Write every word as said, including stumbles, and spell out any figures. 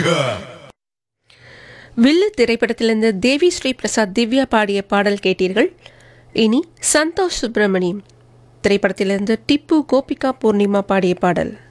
வில்லு திரைப்படத்திலிருந்து தேவி ஸ்ரீ பிரசாத் திவ்யா பாடிய பாடல் கேட்டீர்கள். இனி சந்தோஷ் சுப்பிரமணியம் திரைப்படத்திலிருந்து டிப்பு கோபிகா பூர்ணிமா பாடிய பாடல்.